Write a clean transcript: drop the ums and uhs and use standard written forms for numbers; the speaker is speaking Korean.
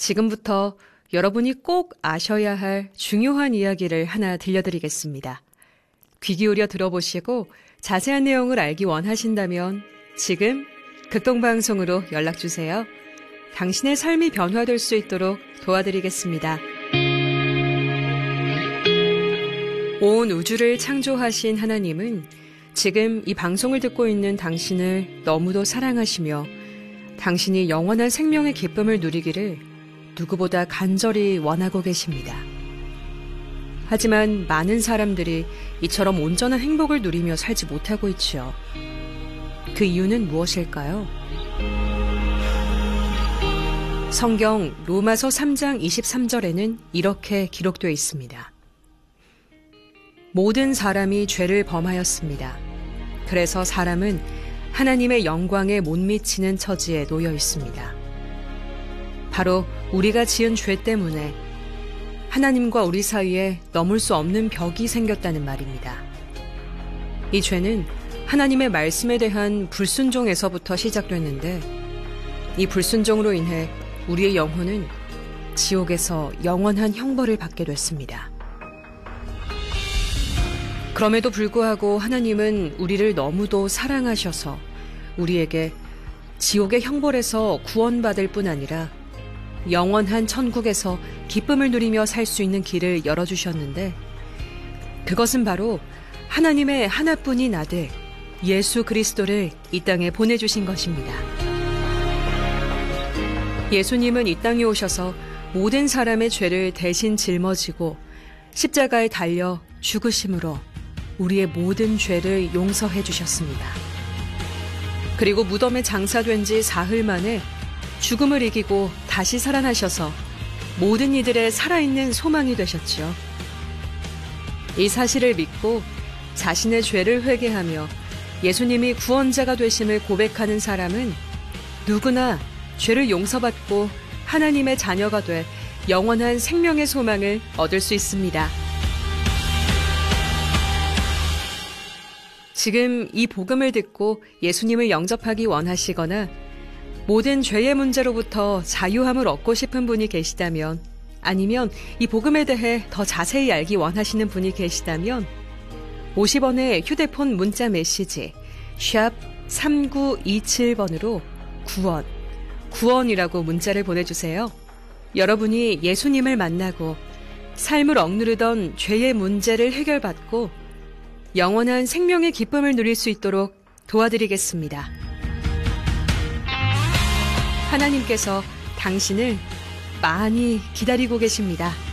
지금부터 여러분이 꼭 아셔야 할 중요한 이야기를 하나 들려드리겠습니다. 귀 기울여 들어보시고 자세한 내용을 알기 원하신다면 지금 극동방송으로 연락주세요. 당신의 삶이 변화될 수 있도록 도와드리겠습니다. 온 우주를 창조하신 하나님은 지금 이 방송을 듣고 있는 당신을 너무도 사랑하시며 당신이 영원한 생명의 기쁨을 누리기를 누구보다 간절히 원하고 계십니다. 하지만 많은 사람들이 이처럼 온전한 행복을 누리며 살지 못하고 있지요. 그 이유는 무엇일까요? 성경 로마서 3장 23절에는 이렇게 기록되어 있습니다. 모든 사람이 죄를 범하였습니다. 그래서 사람은 하나님의 영광에 못 미치는 처지에 놓여 있습니다. 바로 우리가 지은 죄 때문에 하나님과 우리 사이에 넘을 수 없는 벽이 생겼다는 말입니다. 이 죄는 하나님의 말씀에 대한 불순종에서부터 시작됐는데 이 불순종으로 인해 우리의 영혼은 지옥에서 영원한 형벌을 받게 됐습니다. 그럼에도 불구하고 하나님은 우리를 너무도 사랑하셔서 우리에게 지옥의 형벌에서 구원받을 뿐 아니라 영원한 천국에서 기쁨을 누리며 살 수 있는 길을 열어주셨는데 그것은 바로 하나님의 하나뿐인 아들 예수 그리스도를 이 땅에 보내주신 것입니다. 예수님은 이 땅에 오셔서 모든 사람의 죄를 대신 짊어지고 십자가에 달려 죽으심으로 우리의 모든 죄를 용서해 주셨습니다. 그리고 무덤에 장사된 지 사흘 만에 죽음을 이기고 다시 살아나셔서 모든 이들의 살아있는 소망이 되셨죠. 이 사실을 믿고 자신의 죄를 회개하며 예수님이 구원자가 되심을 고백하는 사람은 누구나 죄를 용서받고 하나님의 자녀가 돼 영원한 생명의 소망을 얻을 수 있습니다. 지금 이 복음을 듣고 예수님을 영접하기 원하시거나 모든 죄의 문제로부터 자유함을 얻고 싶은 분이 계시다면 아니면 이 복음에 대해 더 자세히 알기 원하시는 분이 계시다면 50원의 휴대폰 문자 메시지 샵 3927번으로 구원이라고 문자를 보내주세요. 여러분이 예수님을 만나고 삶을 억누르던 죄의 문제를 해결받고 영원한 생명의 기쁨을 누릴 수 있도록 도와드리겠습니다. 하나님께서 당신을 많이 기다리고 계십니다.